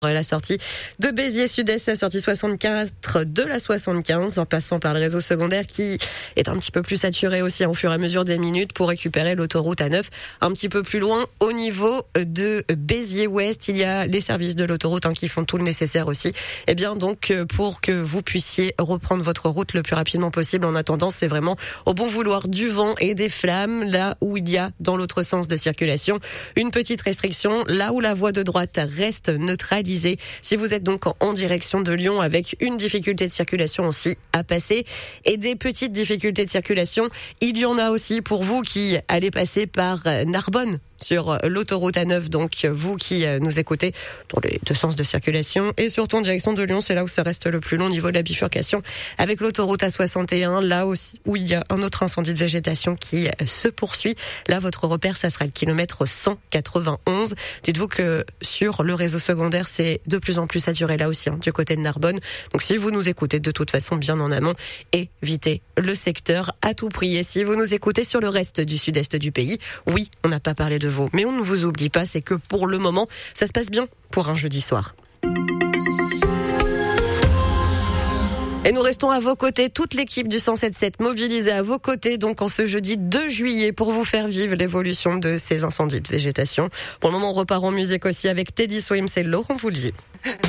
La sortie de Béziers Sud-Est, la sortie 64 de la 75, en passant par le réseau secondaire qui est un petit peu plus saturé aussi au fur et à mesure des minutes pour récupérer l'autoroute A9 un petit peu plus loin au niveau de Béziers-Ouest. Il y a les services de l'autoroute qui font tout le nécessaire aussi. Et bien donc pour que vous puissiez reprendre votre route le plus rapidement possible. En attendant, c'est vraiment au bon vouloir du vent et des flammes là où il y a dans l'autre sens de circulation une petite restriction, là où la voie de droite reste neutralisée. Si vous êtes donc en direction de Lyon avec une difficulté de circulation aussi à passer et des petites difficultés de circulation, il y en a aussi pour vous qui allez passer par Narbonne sur l'autoroute A9, donc vous qui nous écoutez dans les deux sens de circulation et surtout en direction de Lyon, c'est là où ça reste le plus long au niveau de la bifurcation avec l'autoroute A61, là aussi où il y a un autre incendie de végétation qui se poursuit. Là, votre repère, ça sera le kilomètre 191. Dites-vous que sur le réseau secondaire, c'est de plus en plus saturé là aussi, du côté de Narbonne. Donc si vous nous écoutez de toute façon bien en amont, évitez le secteur à tout prix. Et si vous nous écoutez sur le reste du sud-est du pays, oui, on n'a pas parlé de vous, mais on ne vous oublie pas, c'est que pour le moment, ça se passe bien pour un jeudi soir. Et nous restons à vos côtés, toute l'équipe du 107.7 mobilisée à vos côtés, donc en ce jeudi 2 juillet pour vous faire vivre l'évolution de ces incendies de végétation. Pour le moment, on repart en musique aussi avec Teddy Swims et Laurent Voulzy.